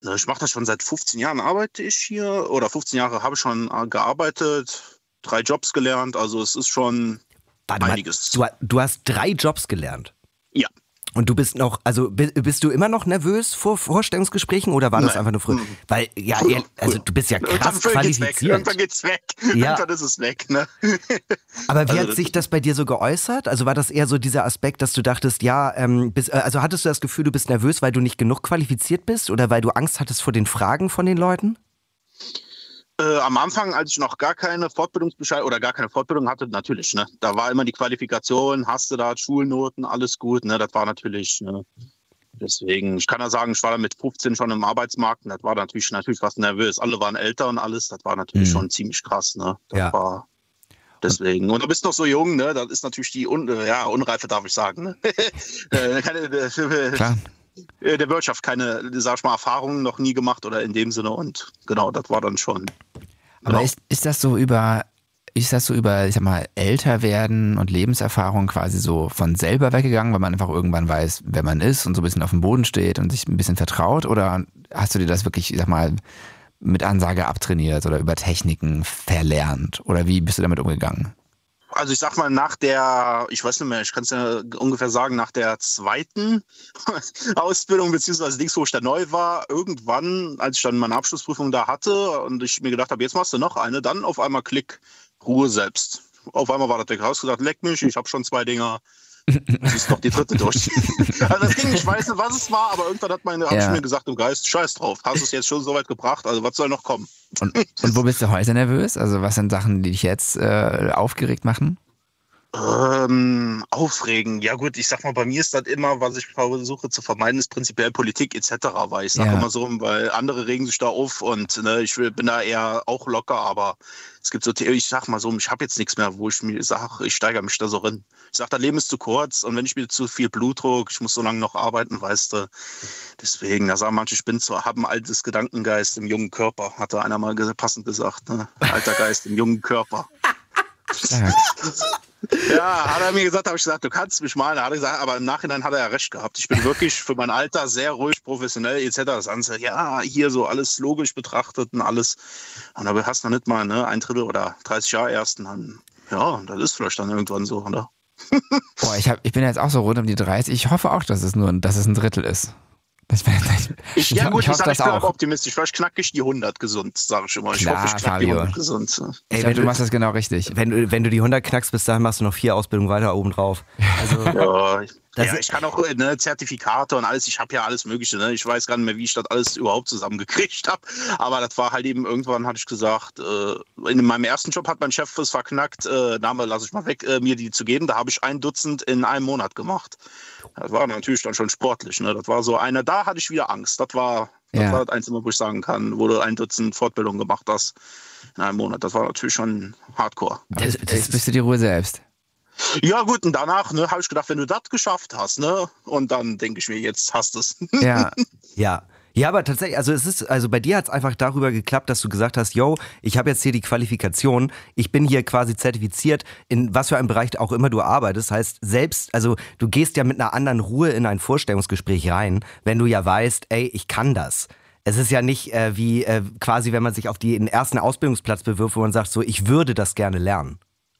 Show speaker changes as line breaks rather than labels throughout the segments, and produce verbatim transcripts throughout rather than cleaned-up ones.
Ne, ich mache das schon seit fünfzehn Jahren, arbeite ich hier. Oder fünfzehn Jahre habe ich schon äh, gearbeitet, drei Jobs gelernt. Also es ist schon
Warte mal,
einiges.
du, du hast drei Jobs gelernt.
Ja.
Und du bist noch, also bist du immer noch nervös vor Vorstellungsgesprächen oder war das
Nein.
einfach nur früher?
Mhm.
Weil, ja,
Früher,
ehr- also
früher.
du bist ja krass
Irgendwann geht's weg.
qualifiziert.
Irgendwann geht's weg.
Ja.
Irgendwann ist es weg. Ne?
Aber wie
Also
hat
das-
sich das bei dir so geäußert? Also war das eher so dieser Aspekt, dass du dachtest, ja, ähm, bist, äh, also hattest du das Gefühl, du bist nervös, weil du nicht genug qualifiziert bist oder weil du Angst hattest vor den Fragen von den Leuten?
Äh, am Anfang, als ich noch gar keine Fortbildungsbescheid oder gar keine Fortbildung hatte, natürlich, ne, da war immer die Qualifikation, hast du da Schulnoten, alles gut, ne, das war natürlich, ne, deswegen, ich kann ja sagen, ich war da mit fünfzehn schon im Arbeitsmarkt und das war natürlich, natürlich was nervös. Alle waren älter und alles, das war natürlich
Mhm.
schon ziemlich krass, ne, das
Ja.
war deswegen. Und du bist noch so jung, ne, das ist natürlich die, Un äh, ja, Unreife, darf ich sagen, ne, Äh, keine, äh,
Klar.
äh, der Wirtschaft keine, sag ich mal, Erfahrungen noch nie gemacht oder in dem Sinne und genau, das war dann schon.
Aber
Genau.
ist, ist das so über, ist das so über, ich sag mal, älter werden und Lebenserfahrung quasi so von selber weggegangen, weil man einfach irgendwann weiß, wer man ist und so ein bisschen auf dem Boden steht und sich ein bisschen vertraut? Oder hast du dir das wirklich, ich sag mal, mit Ansage abtrainiert oder über Techniken verlernt? Oder wie bist du damit umgegangen?
Also ich sag mal, nach der, ich weiß nicht mehr, ich kann es ja ungefähr sagen, nach der zweiten Ausbildung, beziehungsweise Dings, wo ich da neu war, irgendwann, als ich dann meine Abschlussprüfung da hatte und ich mir gedacht habe, jetzt machst du noch eine, dann auf einmal Klick, Ruhe selbst. Auf einmal war das weg rausgesagt, leck mich, ich habe schon zwei Dinger. Das ist noch die dritte durch. Also das ging, ich weiß nicht, was es war, aber irgendwann hat meine, hab
Ja.
ich mir gesagt im Geist, scheiß drauf, hast du es jetzt schon so weit gebracht, also was soll noch kommen?
Und, und wo bist du heute nervös? Also was sind Sachen, die dich jetzt äh, aufgeregt machen?
Ähm, aufregen. Ja gut, ich sag mal, bei mir ist das immer, was ich versuche zu vermeiden, ist prinzipiell Politik et cetera. Weil ich sage
Ja.
immer so, weil andere regen sich da auf und ne, ich will, bin da eher auch locker, aber es gibt so, The- ich sag mal so, ich habe jetzt nichts mehr, wo ich mir sage, ich steigere mich da so rein. Ich sag, das Leben ist zu kurz und wenn ich mir zu viel Blutdruck, ich muss so lange noch arbeiten, weißt du. Deswegen, da sagen manche, ich bin zwar, habe ein altes Gedankengeist im jungen Körper, hatte einer mal ge- passend gesagt, ne? Alter Geist im jungen Körper.
Stark.
Ja, hat er mir gesagt, habe ich gesagt, du kannst mich mal. Da hat er gesagt, aber im Nachhinein hat er ja recht gehabt. Ich bin wirklich für mein Alter sehr ruhig, professionell et cetera. Das andere, ja, hier so alles logisch betrachtet und alles. Und aber hast du noch nicht mal ne, ein Drittel oder dreißig Jahre erst. Und dann, ja, das ist vielleicht dann irgendwann so, oder?
Boah, ich, hab, ich bin jetzt auch so rund um die dreißig. Ich hoffe auch, dass es nur dass es ein Drittel ist. Ich, bin, ich,
Ich, ja
ich,
gut,
ich
ich,
hoffe
sag,
das
ich bin
auch.
auch optimistisch. Vielleicht knack ich die hundert gesund, sage ich immer. Ich
Klar,
hoffe, ich knack die
Fabio.
hundert gesund.
Ich
Ey,
glaube,
wenn
du
du-
machst das genau richtig.
Wenn du, wenn du die hundert knackst, bis dahin machst du noch vier Ausbildungen weiter oben drauf. Also,
Ja,
Das
ja,
ist-
ich kann auch ne, Zertifikate und alles. Ich habe ja alles Mögliche. Ne? Ich weiß gar nicht mehr, wie ich das alles überhaupt zusammengekriegt habe. Aber das war halt eben irgendwann, hatte ich gesagt, äh, in meinem ersten Job hat mein Chef es verknackt, äh, Name lasse ich mal weg, äh, mir die zu geben. Da habe ich ein Dutzend in einem Monat gemacht. Das war natürlich dann schon sportlich. Ne? Das war so eine, da hatte ich wieder Angst. Das war das,
Ja.
war das Einzige, wo ich sagen kann, wo du ein Dutzend Fortbildungen gemacht hast in einem Monat. Das war natürlich schon hardcore.
das, das
Jetzt bist du die Ruhe selbst.
Ja gut, und danach ne, habe ich gedacht, wenn du das geschafft hast, ne, und dann denke ich mir, jetzt hast du es.
Ja,
Ja. Ja, aber tatsächlich, also es ist, also bei dir hat es einfach darüber geklappt, dass du gesagt hast, yo, ich habe jetzt hier die Qualifikation, ich bin hier quasi zertifiziert, in was für einem Bereich auch immer du arbeitest. Heißt, selbst, also du gehst ja mit einer anderen Ruhe in ein Vorstellungsgespräch rein, wenn du ja weißt, ey, ich kann das. Es ist ja nicht äh, wie äh, quasi, wenn man sich auf die, den ersten Ausbildungsplatz bewirft, wo man sagt, so, ich würde das gerne lernen.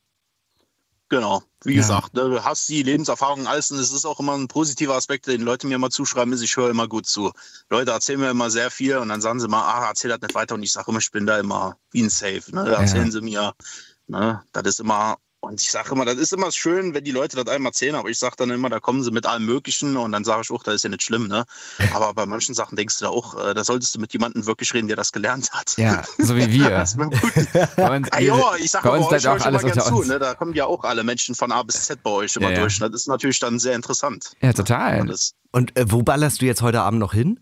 Genau, wie
Ja.
gesagt, ne, du hast die Lebenserfahrung, alles, und es ist auch immer ein positiver Aspekt, den Leute mir immer zuschreiben, ist, ich höre immer gut zu. Leute erzählen mir immer sehr viel und dann sagen sie mal, ah, erzähl das nicht weiter und ich sage immer, ich bin da immer wie ein Safe, ne, da erzählen
Ja.
sie mir, ne, das ist immer, und ich sage immer, das ist immer schön, wenn die Leute das einem erzählen, aber ich sage dann immer, da kommen sie mit allem Möglichen und dann sage ich auch, das ist ja nicht schlimm, ne, aber bei manchen Sachen denkst du da auch, äh, da solltest du mit jemandem wirklich reden, der das gelernt hat.
ja, so wie wir.
Das wäre gut.
Bei uns,
Ah, ja, ich sag
bei
aber
uns
euch
bleibt
höre
auch
ich
alles
immer
unter
gern zu.
uns.
Ne? Da kommen ja auch alle Menschen von A bis Z bei euch immer
Ja, ja.
durch. Das ist natürlich dann sehr interessant.
Ja, total.
Alles.
Und äh, wo ballerst du jetzt heute Abend noch hin?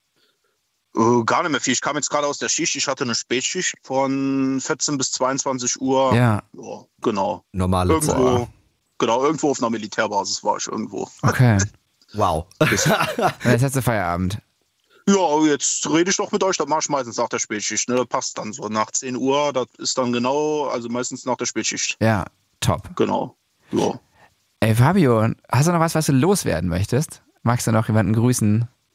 Äh, gar nicht mehr viel. Ich kam jetzt gerade aus der Schicht. Ich hatte eine Spätschicht von vierzehn bis zweiundzwanzig Uhr.
Ja,
Ja, genau.
Normale
Irgendwo,
Zeit.
genau, irgendwo auf einer Militärbasis war ich irgendwo.
okay.
Wow.
Und jetzt hast du Feierabend.
Ja, jetzt rede ich doch mit euch. Das mache ich meistens nach der Spätschicht. Ne? Das passt dann so nach zehn Uhr. Das ist dann genau, also meistens nach der Spätschicht.
Ja, top.
Genau. Ja.
Ey, Fabio, hast du noch was, was du loswerden möchtest? Magst du noch jemanden grüßen?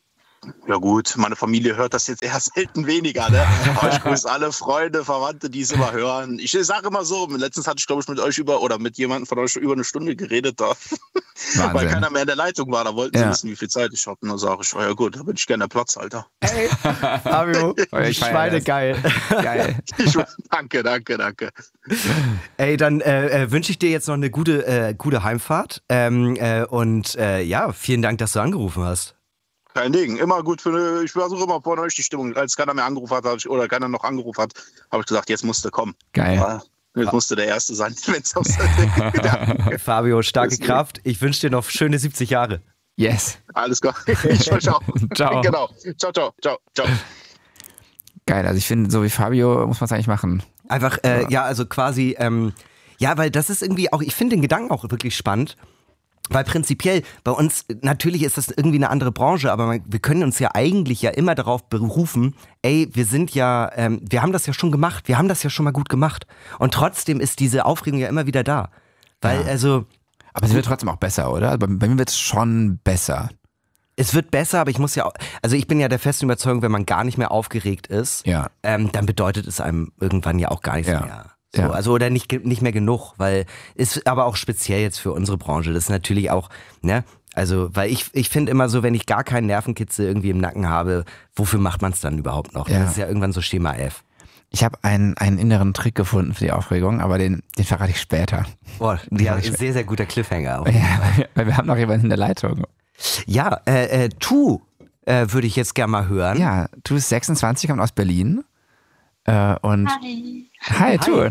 Ja gut, meine Familie hört das jetzt eher selten weniger, ne? Aber ich grüße alle Freunde, Verwandte, die es immer hören. Ich sage immer so, letztens hatte ich, glaube ich, mit euch über oder mit jemandem von euch über eine Stunde geredet, da, weil keiner mehr in der Leitung war. Da wollten sie ja. wissen, wie viel Zeit ich habe. Und dann sage ich, oh ja gut, da bin ich gerne Platz, Alter.
Hey, Fabio, Schweine geil.
Geil.
Ich, danke, danke, danke.
Ey, dann äh, wünsche ich dir jetzt noch eine gute, äh, gute Heimfahrt. Ähm, äh, und äh, ja, vielen Dank, dass du angerufen hast.
Kein Ding, immer gut für eine, ich versuche immer vorne euch die Stimmung. Als keiner mehr angerufen hat, ich, oder keiner noch angerufen hat, habe ich gesagt, jetzt musste kommen.
Geil.
Aber jetzt musste der Erste sein, wenn es aus der
Fabio, starke Kraft. Ich wünsche dir noch schöne siebzig Jahre.
Yes.
Alles klar. Ciao, ciao.
Ciao.
Genau. Ciao, ciao, ciao, ciao.
Geil, also ich finde, so wie Fabio muss man es eigentlich machen.
Einfach, äh, ja, also quasi, ähm, ja, weil das ist irgendwie auch, ich finde den Gedanken auch wirklich spannend. Weil prinzipiell bei uns, natürlich ist das irgendwie eine andere Branche, aber man, wir können uns ja eigentlich ja immer darauf berufen, ey, wir sind ja, ähm, wir haben das ja schon gemacht, wir haben das ja schon mal gut gemacht. Und trotzdem ist diese Aufregung ja immer wieder da. Weil, ja. also.
Aber es wird trotzdem auch besser, oder? Bei, bei mir wird es schon besser.
Es wird besser, aber ich muss ja auch, also ich bin ja der festen Überzeugung, wenn man gar nicht mehr aufgeregt ist,
ja.
ähm, dann bedeutet es einem irgendwann ja auch gar nichts
ja.
mehr. So,
ja.
also oder nicht, nicht mehr genug, weil ist aber auch speziell jetzt für unsere Branche. Das ist natürlich auch, ne, also weil ich ich finde immer so, wenn ich gar keinen Nervenkitzel irgendwie im Nacken habe, wofür macht man es dann überhaupt noch?
Ja.
Das ist ja irgendwann so Schema F.
Ich habe einen, einen inneren Trick gefunden für die Aufregung, aber den, den verrate ich später.
Boah, ja, ist sehr, sehr guter Cliffhanger auch.
Ja, weil, weil wir haben noch jemanden in der Leitung.
Ja, äh, äh, Tu äh, würde ich jetzt gerne mal hören.
Ja, Tu ist sechsundzwanzig, kommt aus Berlin. Äh, und
Hi.
Hi, Tu.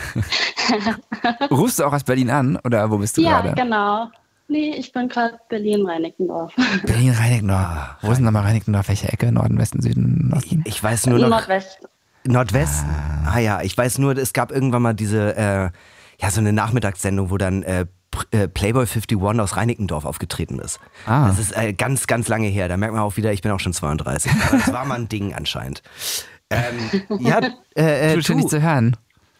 Rufst du auch aus Berlin an oder wo bist du
ja,
gerade?
Ja, genau. Nee, ich bin gerade Berlin-Reinickendorf.
Berlin-Reinickendorf. Wo ist denn nochmal Reinickendorf? Welche Ecke? Norden, Westen, Süden, Osten?
Ich, ich weiß nur noch...
Nordwest.
Nordwest? Ah. ah ja, ich weiß nur, es gab irgendwann mal diese, äh, ja, so eine Nachmittagssendung, wo dann äh, Playboy einundfünfzig aus Reinickendorf aufgetreten ist.
Ah.
Das ist äh, ganz, ganz lange her. Da merkt man auch wieder, ich bin auch schon zweiunddreißig. Aber das war mal ein Ding anscheinend. Ähm, ja, äh, äh,
du schön, dich zu hören.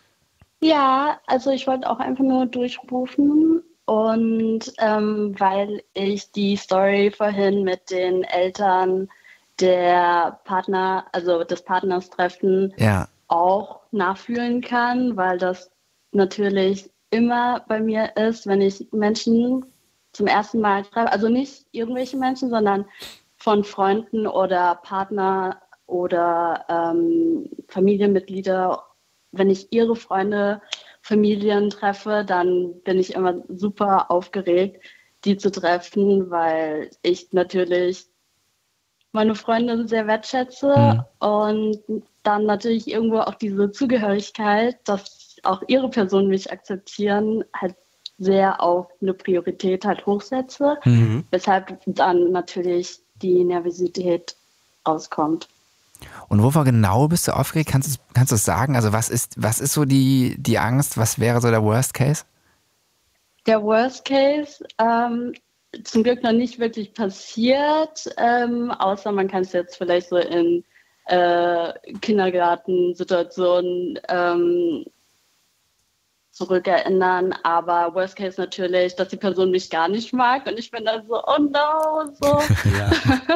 Ja, also ich wollte auch einfach nur durchrufen und ähm, weil ich die Story vorhin mit den Eltern der Partner, also des Partners treffen,
ja.
auch nachfühlen kann, weil das natürlich immer bei mir ist, wenn ich Menschen zum ersten Mal treffe, also nicht irgendwelche Menschen, sondern von Freunden oder Partner oder ähm, Familienmitglieder, wenn ich ihre Freunde, Familien treffe, dann bin ich immer super aufgeregt, die zu treffen, weil ich natürlich meine Freunde sehr wertschätze mhm. und dann natürlich irgendwo auch diese Zugehörigkeit, dass auch ihre Personen mich akzeptieren, halt sehr auf eine Priorität halt hochsetze, mhm. weshalb dann natürlich die Nervosität rauskommt.
Und wovor genau bist du aufgeregt? Kannst du kannst du es sagen? Also was ist, was ist so die, die Angst? Was wäre so der Worst Case?
Der Worst Case, ähm, zum Glück noch nicht wirklich passiert, ähm, außer man kann es jetzt vielleicht so in äh, Kindergartensituationen ähm, zurückerinnern. Aber Worst Case natürlich, dass die Person mich gar nicht mag und ich bin dann so, oh no, so. Ja.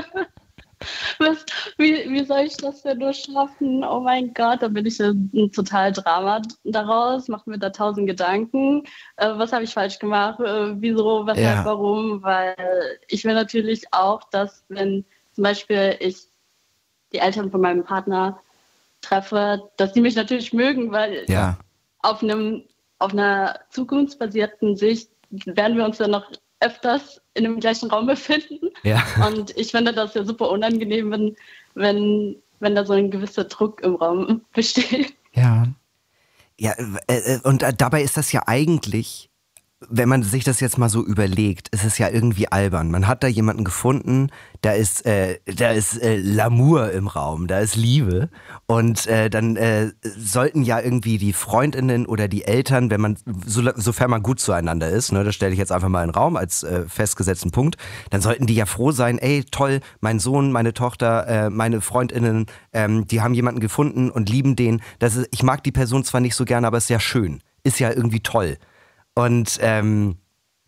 Was, wie, wie soll ich das denn nur schaffen? Oh mein Gott, da bin ich ein, ein total Drama daraus, mache mir da tausend Gedanken. Äh, was habe ich falsch gemacht? Äh, wieso, weshalb, ja. warum? Weil ich will natürlich auch, dass wenn zum Beispiel ich die Eltern von meinem Partner treffe, dass die mich natürlich mögen, weil
ja.
auf einem auf einer zukunftsbasierten Sicht werden wir uns dann noch öfters in dem gleichen Raum befinden.
Ja.
Und ich finde das ja super unangenehm, wenn, wenn, wenn da so ein gewisser Druck im Raum besteht.
Ja.
Ja, äh, und dabei ist das ja eigentlich, wenn man sich das jetzt mal so überlegt, ist es ja irgendwie albern. Man hat da jemanden gefunden, da ist, äh, da ist äh, L'amour im Raum, da ist Liebe. Und äh, dann äh, sollten ja irgendwie die Freundinnen oder die Eltern, wenn man, so, sofern man gut zueinander ist, ne, das stelle ich jetzt einfach mal in den Raum als äh, festgesetzten Punkt, dann sollten die ja froh sein, ey, toll, mein Sohn, meine Tochter, äh, meine Freundinnen, ähm, die haben jemanden gefunden und lieben den. Das ist, ich mag die Person zwar nicht so gerne, aber ist ja schön, ist ja irgendwie toll. Und ähm,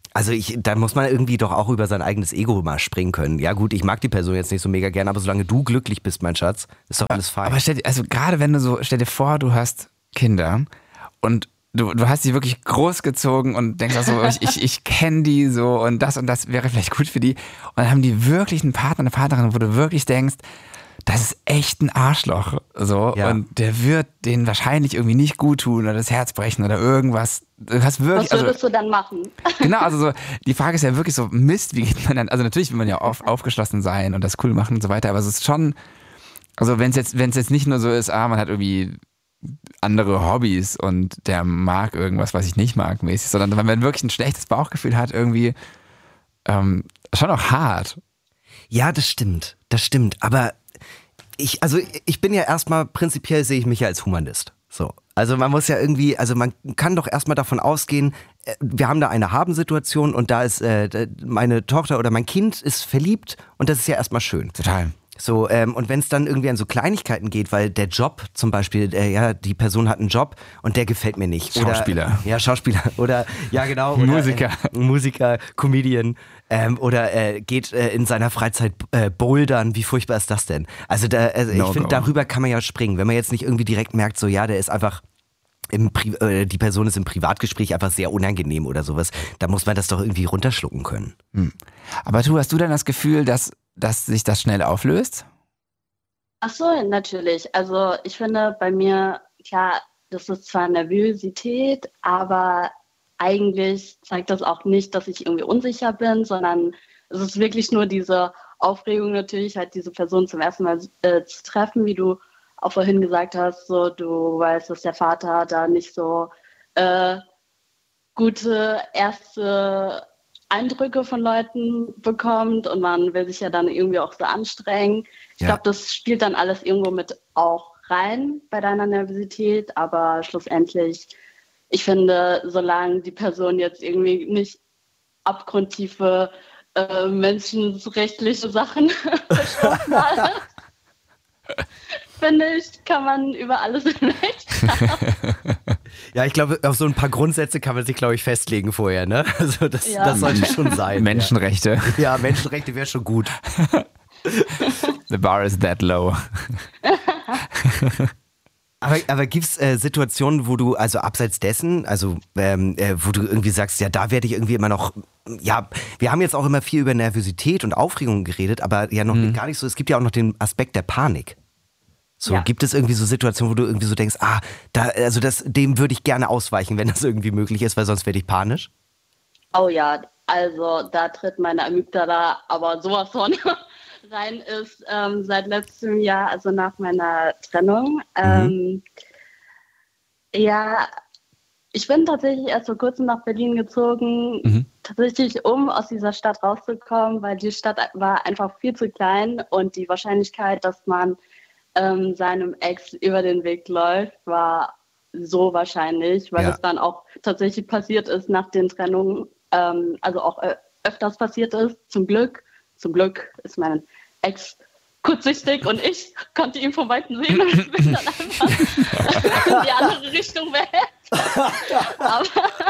Also ich, da muss man irgendwie doch auch über sein eigenes Ego mal springen können. Ja gut, ich mag die Person jetzt nicht so mega gern, aber solange du glücklich bist, mein Schatz, ist doch alles fein.
Aber stell dir, also gerade wenn du so, stell dir vor, du hast Kinder und du, du hast sie wirklich großgezogen und denkst auch so, ich, ich, ich kenne die so und das und das wäre vielleicht gut für die. Und dann haben die wirklich einen Partner, eine Partnerin, wo du wirklich denkst, das ist echt ein Arschloch. So. Ja. Und der wird denen wahrscheinlich irgendwie nicht gut tun oder das Herz brechen oder irgendwas. Du hast wirklich,
Was würdest
also,
du dann machen?
Genau, also so, die Frage ist ja wirklich so, Mist, wie geht man dann, also natürlich will man ja auf, aufgeschlossen sein und das cool machen und so weiter, aber es ist schon, also wenn es jetzt, wenn es jetzt nicht nur so ist, ah, man hat irgendwie andere Hobbys und der mag irgendwas, was ich nicht mag mäßig, sondern wenn man wirklich ein schlechtes Bauchgefühl hat, irgendwie ähm, schon auch hart.
Ja, das stimmt, das stimmt, aber ich, also ich bin ja erstmal, prinzipiell sehe ich mich ja als Humanist. So. Also man muss ja irgendwie, also man kann doch erstmal davon ausgehen, wir haben da eine Habensituation und da ist äh, meine Tochter oder mein Kind ist verliebt und das ist ja erstmal schön.
Total.
So, ähm, und wenn es dann irgendwie an so Kleinigkeiten geht, weil der Job zum Beispiel, äh, ja, die Person hat einen Job und der gefällt mir nicht.
Schauspieler.
Oder, ja, Schauspieler. Oder, ja genau. Oder,
Musiker.
Äh, Musiker, Comedian. Ähm, oder äh, geht äh, in seiner Freizeit äh, bouldern. Wie furchtbar ist das denn? Also, da, also
no
ich finde, darüber kann man ja springen. Wenn man jetzt nicht irgendwie direkt merkt, so ja, der ist einfach im Pri- äh, die Person ist im Privatgespräch einfach sehr unangenehm oder sowas, da muss man das doch irgendwie runterschlucken können.
Hm. Aber du, hast du dann das Gefühl, dass, dass sich das schnell auflöst?
Ach so, natürlich. Also ich finde bei mir, klar, das ist zwar Nervosität, aber eigentlich zeigt das auch nicht, dass ich irgendwie unsicher bin, sondern es ist wirklich nur diese Aufregung natürlich, halt diese Person zum ersten Mal äh, zu treffen, wie du auch vorhin gesagt hast, so du weißt, dass der Vater da nicht so äh, gute erste Eindrücke von Leuten bekommt und man will sich ja dann irgendwie auch so anstrengen. Ich ja. glaube, das spielt dann alles irgendwo mit auch rein bei deiner Nervosität, aber schlussendlich, ich finde, solange die Person jetzt irgendwie nicht abgrundtiefe äh, menschenrechtliche Sachen verschlossen hat, finde ich, kann man über alles hinwegschauen.
Ja, ich glaube, auf so ein paar Grundsätze kann man sich, glaube ich, festlegen vorher, ne? Also das, ja. das sollte schon sein.
Menschenrechte.
Ja, ja, Menschenrechte wäre schon gut.
The bar is that low.
Aber, aber gibt es äh, Situationen, wo du, also abseits dessen, also ähm, äh, wo du irgendwie sagst, ja, da werde ich irgendwie immer noch, ja, wir haben jetzt auch immer viel über Nervosität und Aufregung geredet, aber ja noch mhm. gar nicht so, es gibt ja auch noch den Aspekt der Panik. So, ja. Gibt es irgendwie so Situationen, wo du irgendwie so denkst, ah, da, also das, dem würde ich gerne ausweichen, wenn das irgendwie möglich ist, weil sonst werde ich panisch?
Oh ja, also da tritt meine Amygdala aber sowas von rein ist ähm, seit letztem Jahr, also nach meiner Trennung. Ähm, mhm. Ja, ich bin tatsächlich erst vor kurzem nach Berlin gezogen, mhm. tatsächlich um aus dieser Stadt rauszukommen, weil die Stadt war einfach viel zu klein und die Wahrscheinlichkeit, dass man ähm, seinem Ex über den Weg läuft, war so wahrscheinlich, weil ja. es dann auch tatsächlich passiert ist nach den Trennungen, ähm, also auch äh, öfters passiert ist, zum Glück. Zum Glück ist mein Ex kurzsichtig und ich konnte ihn von Weitem sehen und ich bin dann einfach in die andere Richtung weg. aber,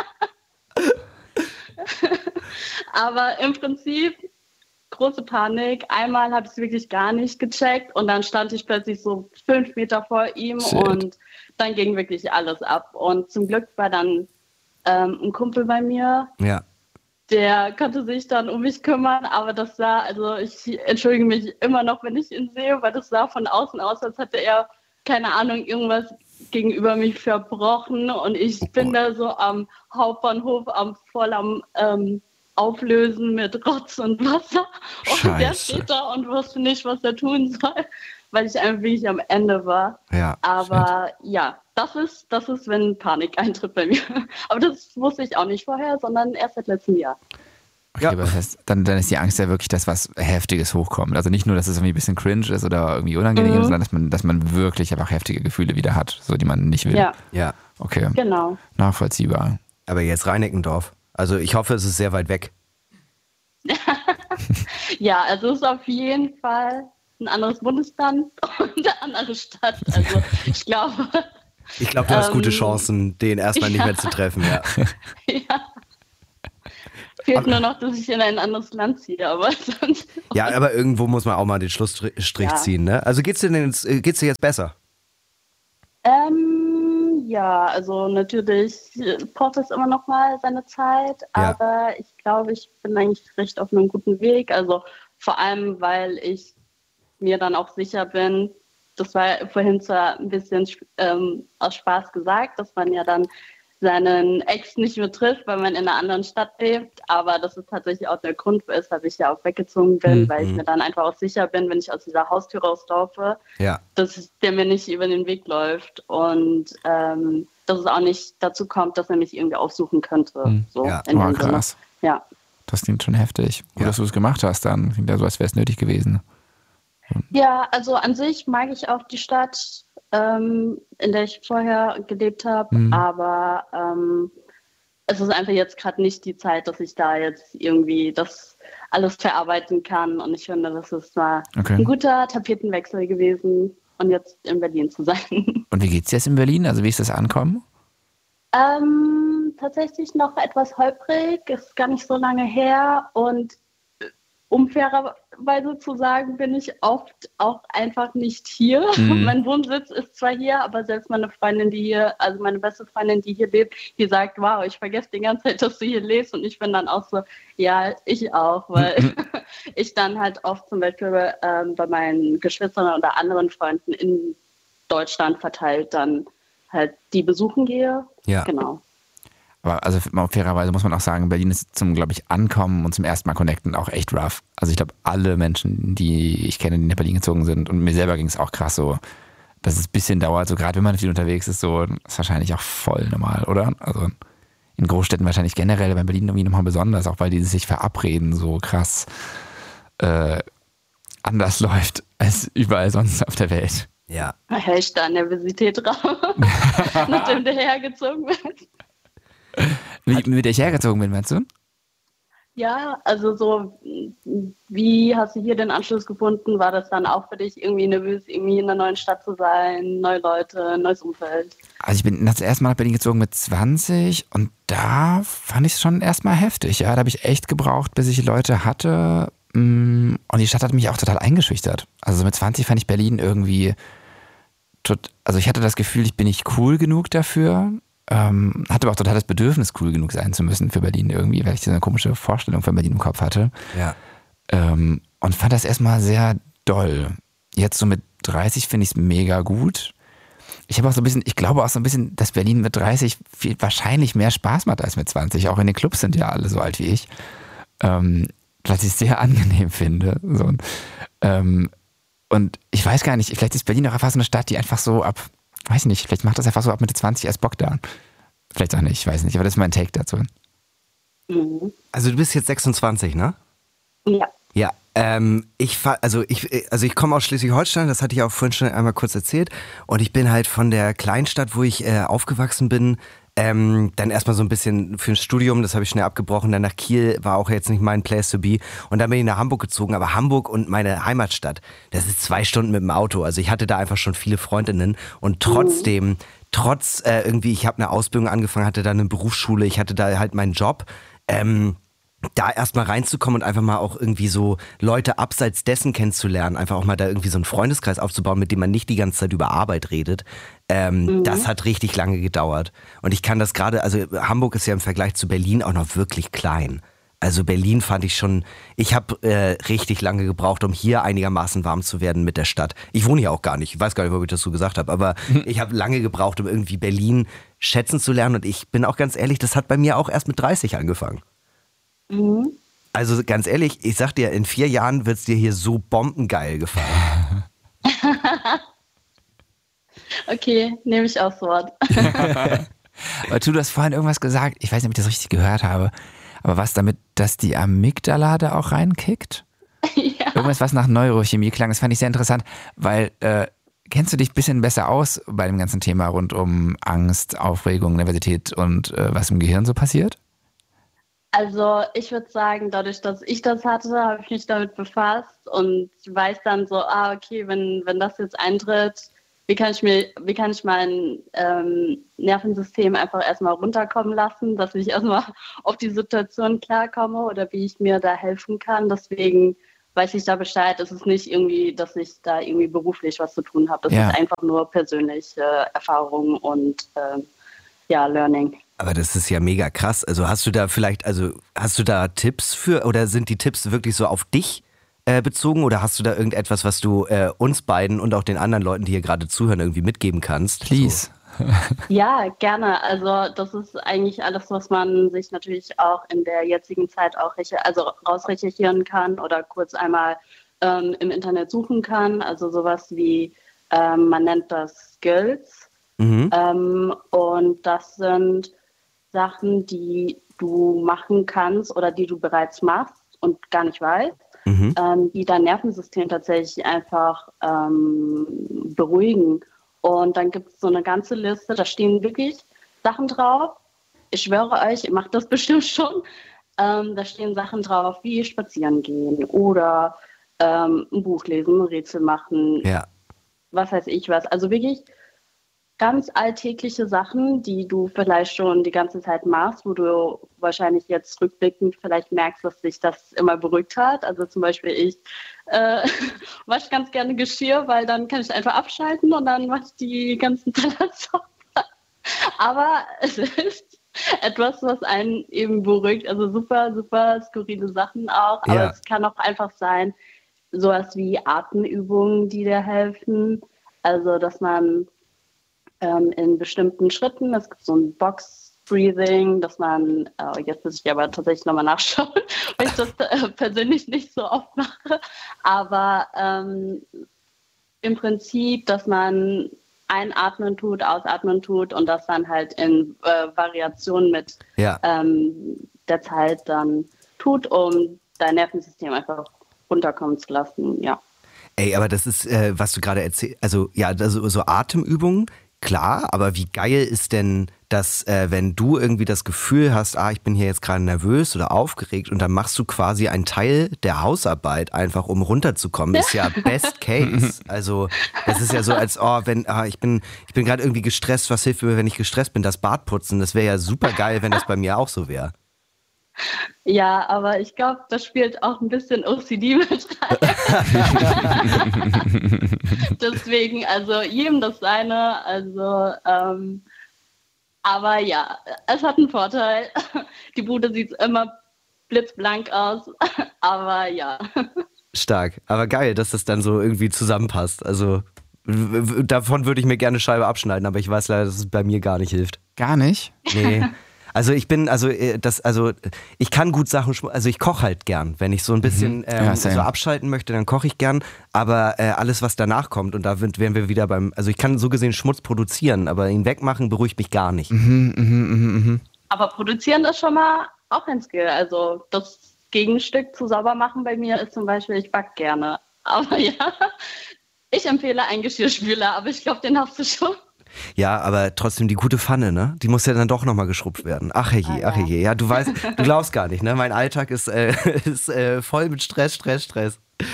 aber im Prinzip große Panik. Einmal habe ich es wirklich gar nicht gecheckt und dann stand ich plötzlich so fünf Meter vor ihm Shit. Und dann ging wirklich alles ab. Und zum Glück war dann ähm, ein Kumpel bei mir.
Ja.
Der konnte sich dann um mich kümmern, aber das sah, also ich entschuldige mich immer noch, wenn ich ihn sehe, weil das sah von außen aus, als hätte er, keine Ahnung, irgendwas gegenüber mich verbrochen und ich oh bin da so am Hauptbahnhof am voll am ähm, Auflösen mit Rotz und Wasser
Scheiße.
Und der steht da und wusste nicht, was er tun soll, weil ich einfach wirklich am Ende war.
Ja,
aber shit. ja, das ist, das ist, wenn Panik eintritt bei mir. Aber das wusste ich auch nicht vorher, sondern erst seit letztem Jahr.
Okay,
ja.
aber das heißt, dann, dann ist die Angst ja wirklich, dass was Heftiges hochkommt. Also nicht nur, dass es irgendwie ein bisschen cringe ist oder irgendwie unangenehm, mhm. sondern dass man, dass man wirklich einfach heftige Gefühle wieder hat, so die man nicht will.
Ja.
Ja.
Okay.
Genau.
Nachvollziehbar.
Aber jetzt Reinickendorf. Also ich hoffe, es ist sehr weit weg.
Ja, also es ist auf jeden Fall ein anderes Bundesland und eine andere Stadt. Also ich glaube...
Ich glaube, du hast
ähm,
gute Chancen, den erstmal ja. nicht mehr zu treffen. Ja.
ja. Fehlt nur noch, dass ich in ein anderes Land ziehe, aber sonst.
Ja, aber irgendwo muss man auch mal den Schlussstrich
Ja.
ziehen, ne? Also geht's dir denn jetzt, äh, geht's dir jetzt besser?
Ähm, ja, also natürlich äh, braucht es immer noch mal seine Zeit,
Ja.
aber ich glaube, ich bin eigentlich recht auf einem guten Weg. Also vor allem, weil ich mir dann auch sicher bin, das war vorhin zwar ein bisschen ähm, aus Spaß gesagt, dass man ja dann seinen Ex nicht mehr trifft, weil man in einer anderen Stadt lebt, aber das ist tatsächlich auch der Grund, weshalb ich ja auch weggezogen bin,
Mhm.
weil ich mir dann einfach auch sicher bin, wenn ich aus dieser Haustür rauslaufe,
Ja.
dass der mir nicht über den Weg läuft und ähm, dass es auch nicht dazu kommt, dass er mich irgendwie aufsuchen könnte.
Hm.
So
Ja.
in
Oh,
dem Sinne.
krass.
Ja.
Das klingt schon heftig. Gut,
Ja.
dass du es gemacht hast dann. Klingt ja so, als wäre es nötig gewesen.
ja, also an sich mag ich auch die Stadt, ähm, in der ich vorher gelebt habe,
Mhm.
aber ähm, es ist einfach jetzt gerade nicht die Zeit, dass ich da jetzt irgendwie das alles verarbeiten kann und ich finde, das ist mal
Okay.
ein guter Tapetenwechsel gewesen und jetzt in Berlin zu sein.
Und wie geht's dir jetzt in Berlin? Also wie ist das Ankommen?
Ähm, tatsächlich noch etwas holprig, ist gar nicht so lange her und äh, um fairerweise zu sagen, bin ich oft auch einfach nicht hier.
Mhm.
Mein Wohnsitz ist zwar hier, aber selbst meine Freundin, die hier, also meine beste Freundin, die hier lebt, die sagt, wow, ich vergesse die ganze Zeit, dass du hier lebst und ich bin dann auch so, ja, ich auch, weil ich dann halt oft zum Beispiel ähm, bei meinen Geschwistern oder anderen Freunden in Deutschland verteilt dann halt die besuchen gehe.
Ja.
Genau.
Aber also mal fairerweise muss man auch sagen, Berlin ist zum, glaube ich, Ankommen und zum ersten Mal connecten auch echt rough. Also ich glaube, alle Menschen, die ich kenne, die nach Berlin gezogen sind und mir selber ging es auch krass so, dass es ein bisschen dauert, so gerade wenn man viel unterwegs ist, so ist wahrscheinlich auch voll normal, oder? Also in Großstädten wahrscheinlich generell, aber in Berlin irgendwie nochmal besonders, auch weil die sich verabreden so krass äh, anders läuft als überall sonst auf der Welt.
Ja.
Da herrscht da Nervosität raus, nachdem du hergezogen bist.
Wie, mit der ich hergezogen bin, meinst du?
Ja, also so, wie hast du hier den Anschluss gefunden? War das dann auch für dich irgendwie nervös, irgendwie in einer neuen Stadt zu sein, neue Leute, neues Umfeld?
Also ich bin das erste Mal nach Berlin gezogen mit zwanzig und da fand ich es schon erstmal heftig. Ja, da habe ich echt gebraucht, bis ich Leute hatte. Und die Stadt hat mich auch total eingeschüchtert. Also mit zwanzig fand ich Berlin irgendwie, tot, also ich hatte das Gefühl, ich bin nicht cool genug dafür. Ähm, hatte aber auch total das Bedürfnis, cool genug sein zu müssen für Berlin irgendwie, weil ich so eine komische Vorstellung von Berlin im Kopf hatte.
Ja.
Ähm, und fand das erstmal sehr doll. Jetzt so mit dreißig finde ich es mega gut. Ich habe auch so ein bisschen, ich glaube auch so ein bisschen, dass Berlin mit dreißig viel, wahrscheinlich mehr Spaß macht als mit zwanzig. Auch in den Clubs sind ja alle so alt wie ich. Ähm, was ich sehr angenehm finde. So. Ähm, und ich weiß gar nicht, vielleicht ist Berlin auch einfach so eine Stadt, die einfach so ab, weiß nicht, vielleicht macht das einfach so ab Mitte zwanzig erst Bock da. Vielleicht auch nicht, ich weiß nicht, aber das ist mein Take dazu.
Mhm.
Also du bist jetzt sechsundzwanzig, ne?
Ja.
Ja, ähm, ich fahr, also ich, also ich komme aus Schleswig-Holstein, das hatte ich auch vorhin schon einmal kurz erzählt. Und ich bin halt von der Kleinstadt, wo ich äh, aufgewachsen bin, ähm, dann erstmal so ein bisschen für ein Studium, das habe ich schnell abgebrochen. Dann nach Kiel, war auch jetzt nicht mein Place to be. Und dann bin ich nach Hamburg gezogen. Aber Hamburg und meine Heimatstadt, das ist zwei Stunden mit dem Auto. Also ich hatte da einfach schon viele Freundinnen. Und trotzdem, trotz äh, irgendwie, ich habe eine Ausbildung angefangen, hatte da eine Berufsschule, ich hatte da halt meinen Job. Ähm, da erstmal reinzukommen und einfach mal auch irgendwie so Leute abseits dessen kennenzulernen, einfach auch mal da irgendwie so einen Freundeskreis aufzubauen, mit dem man nicht die ganze Zeit über Arbeit redet, ähm, mhm. das hat richtig lange gedauert. Und ich kann das gerade, also Hamburg ist ja im Vergleich zu Berlin auch noch wirklich klein. Also Berlin fand ich schon, ich habe äh, richtig lange gebraucht, um hier einigermaßen warm zu werden mit der Stadt. Ich wohne hier auch gar nicht, ich weiß gar nicht, ob ich das so gesagt habe, aber ich habe lange gebraucht, um irgendwie Berlin schätzen zu lernen. Und ich bin auch ganz ehrlich, das hat bei mir auch erst mit dreißig angefangen.
Mhm.
Also ganz ehrlich, ich sag dir, in vier Jahren wird's dir hier so bombengeil gefallen.
Okay, nehme ich aufs Wort.
Aber du, du hast vorhin irgendwas gesagt, ich weiß nicht, ob ich das richtig gehört habe, aber was damit, dass die Amygdala da auch reinkickt?
Ja.
Irgendwas, was nach Neurochemie klang, das fand ich sehr interessant, weil äh, kennst du dich ein bisschen besser aus bei dem ganzen Thema rund um Angst, Aufregung, Nervosität und äh, was im Gehirn so passiert?
Also ich würde sagen, dadurch, dass ich das hatte, habe ich mich damit befasst und weiß dann so, ah, okay, wenn, wenn das jetzt eintritt, wie kann ich mir, wie kann ich mein ähm, Nervensystem einfach erstmal runterkommen lassen, dass ich erstmal auf die Situation klarkomme oder wie ich mir da helfen kann. Deswegen weiß ich da Bescheid. Es ist nicht irgendwie, dass ich da irgendwie beruflich was zu tun habe. Das
Ja.
ist einfach nur persönliche Erfahrung und äh, ja, Learning.
Aber das ist ja mega krass. Also hast du da vielleicht, also hast du da Tipps für oder sind die Tipps wirklich so auf dich äh, bezogen oder hast du da irgendetwas, was du äh, uns beiden und auch den anderen Leuten, die hier gerade zuhören, irgendwie mitgeben kannst?
Please.
So.
Ja, gerne. Also das ist eigentlich alles, was man sich natürlich auch in der jetzigen Zeit auch reche- also rausrecherchieren kann oder kurz einmal ähm, im Internet suchen kann. Also sowas wie, ähm, man nennt das Skills.
Mhm.
Ähm, und das sind Sachen, die du machen kannst oder die du bereits machst und gar nicht weißt,
Mhm.
ähm, die dein Nervensystem tatsächlich einfach ähm, beruhigen. Und dann gibt es so eine ganze Liste, da stehen wirklich Sachen drauf. Ich schwöre euch, ihr macht das bestimmt schon. Ähm, da stehen Sachen drauf, wie spazieren gehen oder ähm, ein Buch lesen, ein Rätsel machen,
Ja.
was weiß ich was. Also wirklich ganz alltägliche Sachen, die du vielleicht schon die ganze Zeit machst, wo du wahrscheinlich jetzt rückblickend vielleicht merkst, dass sich das immer beruhigt hat. Also zum Beispiel ich äh, wasche ganz gerne Geschirr, weil dann kann ich einfach abschalten und dann mache ich die ganzen Teller sauber. Aber es ist etwas, was einen eben beruhigt. Also super, super skurrile Sachen auch. Aber
Ja.
es kann auch einfach sein, sowas wie Atemübungen, die dir helfen. Also dass man ähm, in bestimmten Schritten, es gibt so ein Box-Breathing, dass man, äh, jetzt muss ich aber tatsächlich nochmal nachschauen, weil ich das äh, persönlich nicht so oft mache, aber ähm, im Prinzip, dass man einatmen tut, ausatmen tut und das dann halt in äh, Variation mit
Ja.
ähm, der Zeit dann tut, um dein Nervensystem einfach runterkommen zu lassen, ja.
Ey, aber das ist, äh, was du gerade erzählst, also ja, also, so Atemübungen, klar, aber wie geil ist denn das, äh, wenn du irgendwie das Gefühl hast, ah, ich bin hier jetzt gerade nervös oder aufgeregt und dann machst du quasi einen Teil der Hausarbeit einfach, um runterzukommen, ist ja best case. Also das ist ja so, als, oh, wenn, ah, ich bin, ich bin gerade irgendwie gestresst, was hilft mir, wenn ich gestresst bin, das Bad putzen, das wäre ja super geil, wenn das bei mir auch so wäre.
Ja, aber ich glaube, das spielt auch ein bisschen O C D mit rein. Deswegen, also jedem das seine. Also, ähm, aber ja, es hat einen Vorteil. Die Bude sieht immer blitzblank aus. Aber ja.
Stark, aber geil, dass das dann so irgendwie zusammenpasst. Also w- w- davon würde ich mir gerne eine Scheibe abschneiden, aber ich weiß leider, dass es bei mir gar nicht hilft.
Gar nicht?
Nee. Also ich bin, also äh, das, also ich kann gut Sachen, schm- also ich koche halt gern. Wenn ich so ein bisschen ähm,
Ja, same.
so abschalten möchte, dann koche ich gern. Aber äh, alles, was danach kommt, und da wird- wären wir wieder beim, also ich kann so gesehen Schmutz produzieren, aber ihn wegmachen beruhigt mich gar nicht.
Mhm, mhm, mhm, mhm.
Aber produzieren ist schon mal auch ein Skill. Also das Gegenstück zu sauber machen bei mir ist zum Beispiel, ich backe gerne. Aber ja, ich empfehle einen Geschirrspüler, aber ich glaube, den hast du schon.
Ja, aber trotzdem die gute Pfanne, ne? Die muss ja dann doch nochmal geschrubbt werden. Ach herrje, ach herrje. Ja, du weißt, du glaubst gar nicht, ne? Mein Alltag ist, äh, ist äh, voll mit Stress, Stress, Stress.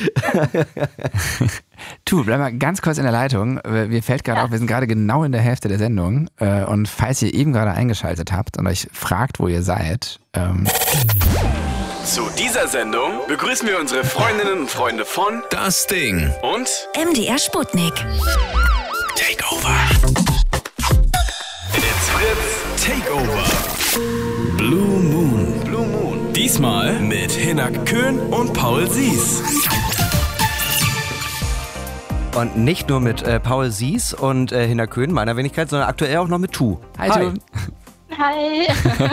Tu, bleib mal ganz kurz in der Leitung. Mir fällt gerade auf, wir sind gerade genau in der Hälfte der Sendung. Äh, Und falls ihr eben gerade eingeschaltet habt und euch fragt, wo ihr seid, ähm,
Zu dieser Sendung begrüßen wir unsere Freundinnen und Freunde von Das Ding und
M D R Sputnik.
Takeover. It's Fritz Takeover. Blue Moon. Blue Moon. Diesmal mit Hinak Köhn und Paul Sies.
Und nicht nur mit äh, Paul Sies und äh, Hinner Köhn, meiner Wenigkeit, sondern aktuell auch noch mit Tu.
Hi, Tu.
Hi.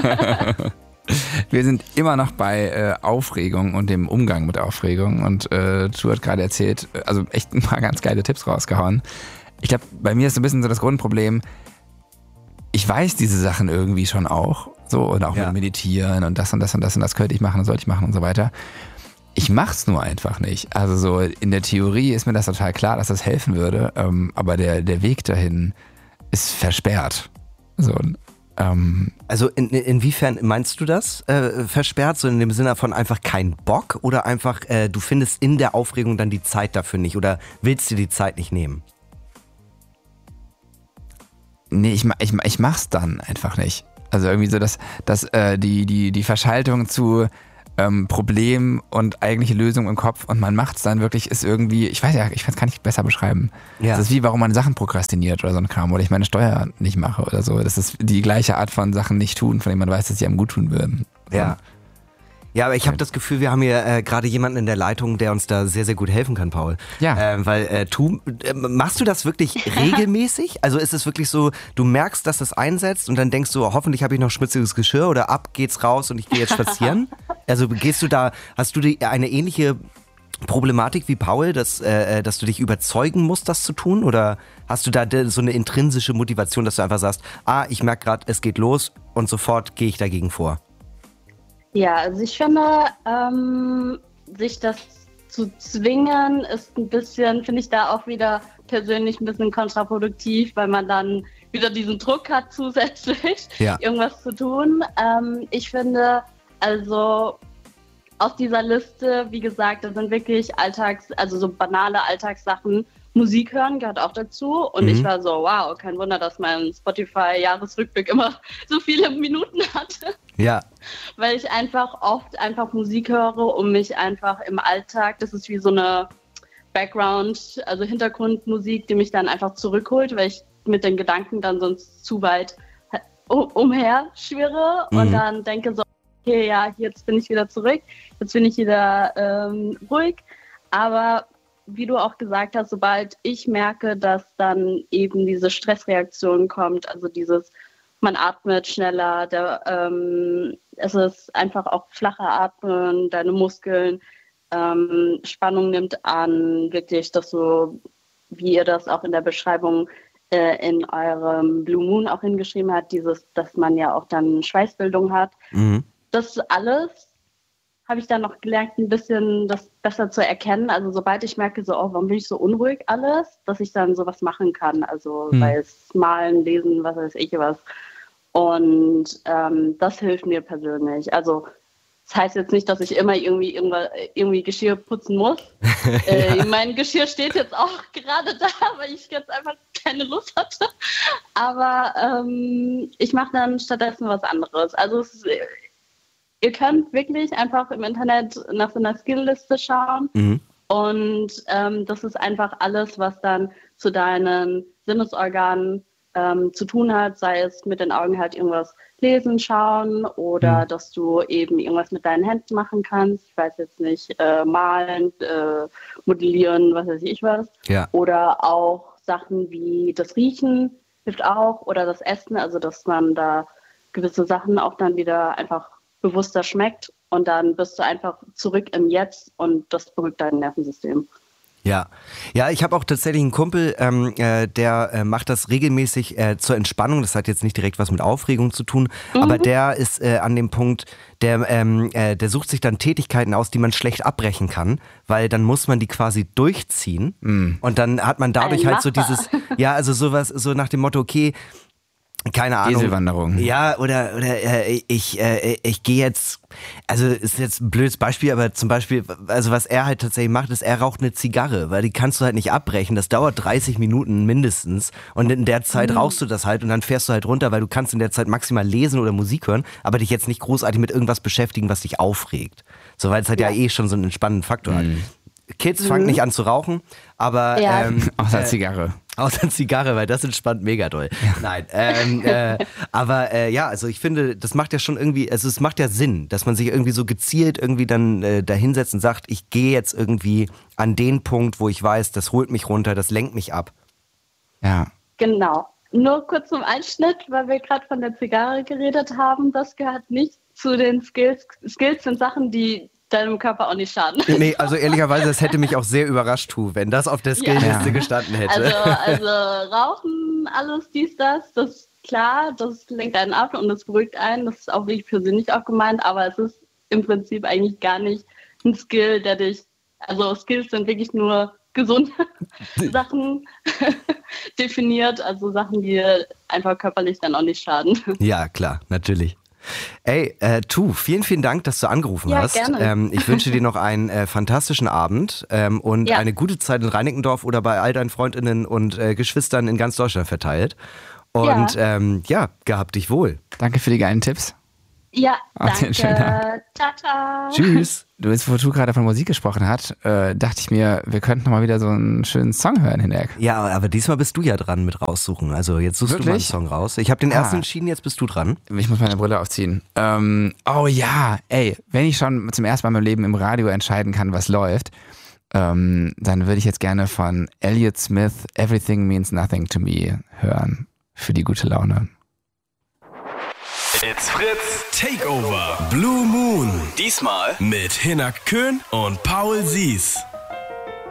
Wir sind immer noch bei äh, Aufregung und dem Umgang mit Aufregung. Und äh, Tu hat gerade erzählt, also echt ein paar ganz geile Tipps rausgehauen. Ich glaube, bei mir ist so ein bisschen so das Grundproblem, ich weiß diese Sachen irgendwie schon auch. So, und auch
Ja.
mit Meditieren und das und das und das und das könnte ich machen und sollte ich machen und so weiter. Ich mach's nur einfach nicht. Also so in der Theorie ist mir das total klar, dass das helfen würde, ähm, aber der, der Weg dahin ist versperrt. So, ähm,
Also in, inwiefern meinst du das äh, versperrt? So in dem Sinne von einfach kein Bock oder einfach äh, du findest in der Aufregung dann die Zeit dafür nicht oder willst dir die Zeit nicht nehmen?
Nee, ich, ich, ich mach's dann einfach nicht. Also irgendwie so, dass, dass äh, die, die, die Verschaltung zu ähm, Problem und eigentliche Lösung im Kopf und man macht's dann wirklich, ist irgendwie, ich weiß ja, ich kann es nicht besser beschreiben.
Ja.
Das ist wie, warum man Sachen prokrastiniert oder so ein Kram oder ich meine Steuer nicht mache oder so. Das ist die gleiche Art von Sachen nicht tun, von denen man weiß, dass sie einem gut tun würden.
Ja. Ja, aber ich habe das Gefühl, wir haben hier äh, gerade jemanden in der Leitung, der uns da sehr, sehr gut helfen kann, Paul.
Ja.
Ähm, weil äh, tu, äh, machst du das wirklich regelmäßig? Also ist es wirklich so, du merkst, dass das einsetzt und dann denkst du, oh, hoffentlich habe ich noch schmutziges Geschirr oder ab geht's raus und ich gehe jetzt spazieren? Also gehst du da, hast du die, eine ähnliche Problematik wie Paul, dass, äh, dass du dich überzeugen musst, das zu tun? Oder hast du da so eine intrinsische Motivation, dass du einfach sagst, ah, ich merke gerade, es geht los und sofort gehe ich dagegen vor?
Ja, also ich finde, ähm, sich das zu zwingen, ist ein bisschen, finde ich da auch wieder persönlich ein bisschen kontraproduktiv, weil man dann wieder diesen Druck hat zusätzlich,
ja.
irgendwas zu tun. Ähm, ich finde, also aus dieser Liste, wie gesagt, da sind wirklich Alltags-, also so banale Alltagssachen. Musik hören gehört auch dazu und mhm. ich war so, wow, kein Wunder, dass mein Spotify-Jahresrückblick immer so viele Minuten hatte.
Ja.
Weil ich einfach oft einfach Musik höre, um mich einfach im Alltag, das ist wie so eine Background, also Hintergrundmusik, die mich dann einfach zurückholt, weil ich mit den Gedanken dann sonst zu weit umher schwirre mhm. und dann denke so, okay, ja, jetzt bin ich wieder zurück, jetzt bin ich wieder ähm, ruhig, aber wie du auch gesagt hast, sobald ich merke, dass dann eben diese Stressreaktion kommt, also dieses, man atmet schneller, der, ähm, es ist einfach auch flacher Atmen, deine Muskeln, ähm, Spannung nimmt an, wirklich, dass so, wie ihr das auch in der Beschreibung äh, in eurem Blue Moon auch hingeschrieben habt, dieses, dass man ja auch dann Schweißbildung hat. Mhm. Das alles habe ich dann noch gelernt, ein bisschen das besser zu erkennen. Also sobald ich merke, so, oh, warum bin ich so unruhig alles, dass ich dann sowas machen kann. Also hm. sei es malen, lesen, was weiß ich was. Und ähm, das hilft mir persönlich. Also das heißt jetzt nicht, dass ich immer irgendwie, irgendwas, irgendwie Geschirr putzen muss. ja. äh, mein Geschirr steht jetzt auch gerade da, weil ich jetzt einfach keine Lust hatte. Aber ähm, ich mache dann stattdessen was anderes. Also es ist, ihr könnt wirklich einfach im Internet nach so einer Skill-Liste schauen mhm. und ähm, das ist einfach alles, was dann zu deinen Sinnesorganen ähm, zu tun hat, sei es mit den Augen halt irgendwas lesen, schauen oder mhm. dass du eben irgendwas mit deinen Händen machen kannst. Ich weiß jetzt nicht, äh, malen, äh, modellieren, was weiß ich was.
Ja.
Oder auch Sachen wie das Riechen hilft auch oder das Essen, also dass man da gewisse Sachen auch dann wieder einfach bewusster schmeckt und dann bist du einfach zurück im Jetzt und das beruhigt dein Nervensystem.
Ja, ja, ich habe auch tatsächlich einen Kumpel, ähm, äh, der äh, macht das regelmäßig äh, zur Entspannung. Das hat jetzt nicht direkt was mit Aufregung zu tun, mhm. aber der ist äh, an dem Punkt, der, ähm, äh, der sucht sich dann Tätigkeiten aus, die man schlecht abbrechen kann, weil dann muss man die quasi durchziehen mhm. und dann hat man dadurch
Ein
halt so dieses, ja, also sowas, so nach dem Motto, okay, keine Ahnung.
Eselwanderung.
Ja, oder, oder äh, ich, äh, ich gehe jetzt, also ist jetzt ein blödes Beispiel, aber zum Beispiel, also was er halt tatsächlich macht, ist, er raucht eine Zigarre, weil die kannst du halt nicht abbrechen. Das dauert dreißig Minuten mindestens und in der Zeit mhm. rauchst du das halt und dann fährst du halt runter, weil du kannst in der Zeit maximal lesen oder Musik hören, aber dich jetzt nicht großartig mit irgendwas beschäftigen, was dich aufregt. So, weil es halt ja, ja eh schon so einen entspannenden Faktor mhm. hat. Kids mhm. fangen nicht an zu rauchen, aber
ja.
ähm,
außer
äh,
Zigarre.
Außer Zigarre, weil das entspannt mega doll. Ja. Nein, ähm, äh, aber äh, ja, also ich finde, das macht ja schon irgendwie, also es macht ja Sinn, dass man sich irgendwie so gezielt irgendwie dann äh, da hinsetzt und sagt, ich gehe jetzt irgendwie an den Punkt, wo ich weiß, das holt mich runter, das lenkt mich ab.
Ja.
Genau. Nur kurz zum Einschnitt, weil wir gerade von der Zigarre geredet haben, das gehört nicht zu den Skills. Skills sind Sachen, die deinem Körper auch nicht schaden.
Nee, also ehrlicherweise, das hätte mich auch sehr überrascht, Tu, wenn das auf der Skillliste ja. gestanden hätte.
Also, also Rauchen, alles dies, das, das ist klar, das lenkt einen ab und das beruhigt einen, das ist auch wirklich persönlich auch gemeint, aber es ist im Prinzip eigentlich gar nicht ein Skill, der dich, also Skills sind wirklich nur gesunde Sachen definiert, also Sachen, die einfach körperlich dann auch nicht schaden.
Ja, klar, natürlich. Ey, äh, Tu, vielen, vielen Dank, dass du angerufen
ja,
hast.
Gerne.
Ähm, ich wünsche dir noch einen äh, fantastischen Abend ähm, und
ja.
eine gute Zeit in Reinickendorf oder bei all deinen Freundinnen und äh, Geschwistern in ganz Deutschland verteilt. Und
Ja.
ähm, ja, gehabt dich wohl.
Danke für die geilen Tipps.
Ja,
Auf den
danke.
schönen Tag.
Ciao, ciao.
Tschüss.
Du, jetzt, wo du gerade von Musik gesprochen hast, äh, dachte ich mir, wir könnten noch mal wieder so einen schönen Song hören, Hinek.
Ja, aber diesmal bist du ja dran mit raussuchen. Also jetzt suchst du mal einen
Wirklich?
Song raus. Ich habe den ersten
Ah.
entschieden, jetzt bist du dran.
Ich muss meine Brille aufziehen. Ähm, oh ja, ey, wenn ich schon zum ersten Mal in meinem Leben im Radio entscheiden kann, was läuft, ähm, dann würde ich jetzt gerne von Elliott Smith Everything Means Nothing to Me hören. Für die gute Laune.
It's Fritz Takeover Blue Moon. Diesmal mit Hinak Köhn und Paul Sies.